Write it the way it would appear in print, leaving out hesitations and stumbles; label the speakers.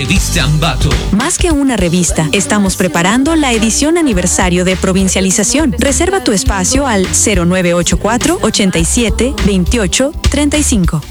Speaker 1: Revista Ambato.
Speaker 2: Más que una revista, estamos preparando la edición aniversario de Provincialización. Reserva tu espacio al 0984 87 28 35.